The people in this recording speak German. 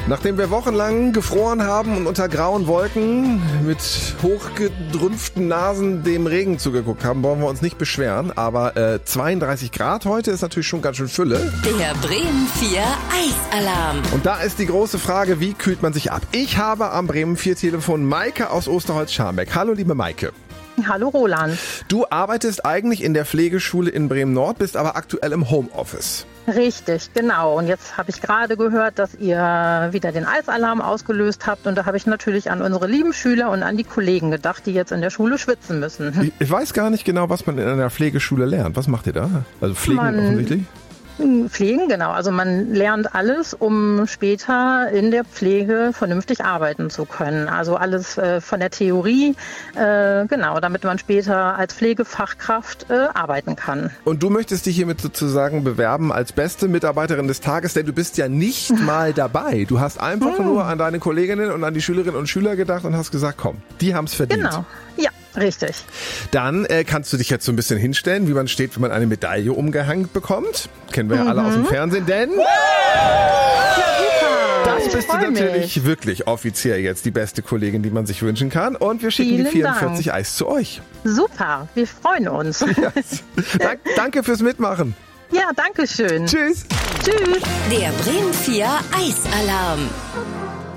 Nachdem wir wochenlang gefroren haben und unter grauen Wolken mit hochgedrümpften Nasen dem Regen zugeguckt haben, wollen wir uns nicht beschweren. Aber 32 Grad heute ist natürlich schon ganz schön Fülle. Der Bremen 4 Eisalarm. Und da ist die große Frage, wie kühlt man sich ab? Ich habe am Bremen 4 Telefon Maike aus Osterholz-Scharmbeck. Hallo, liebe Maike. Hallo Roland. Du arbeitest eigentlich in der Pflegeschule in Bremen-Nord, bist aber aktuell im Homeoffice. Richtig, genau. Und jetzt habe ich gerade gehört, dass ihr wieder den Eisalarm ausgelöst habt. Und da habe ich natürlich an unsere lieben Schüler und an die Kollegen gedacht, die jetzt in der Schule schwitzen müssen. Ich weiß gar nicht genau, was man in einer Pflegeschule lernt. Was macht ihr da? Also Pflegen offensichtlich? Pflegen, genau. Also man lernt alles, um später in der Pflege vernünftig arbeiten zu können. Also alles von der Theorie, genau, damit man später als Pflegefachkraft arbeiten kann. Und du möchtest dich hiermit sozusagen bewerben als beste Mitarbeiterin des Tages, denn du bist ja nicht mal dabei. Du hast einfach nur an deine Kolleginnen und an die Schülerinnen und Schüler gedacht und hast gesagt, komm, die haben's verdient. Genau, ja. Richtig. Dann kannst du dich jetzt so ein bisschen hinstellen, wie man steht, wenn man eine Medaille umgehängt bekommt. Kennen wir ja alle aus dem Fernsehen, denn das bist du natürlich wirklich offiziell jetzt die beste Kollegin, die man sich wünschen kann. Und wir schicken die 44 Dank. Eis zu euch. Super, wir freuen uns. Yes. Danke fürs Mitmachen. Ja, danke schön. Tschüss. Tschüss. Der Bremen 4 Eisalarm.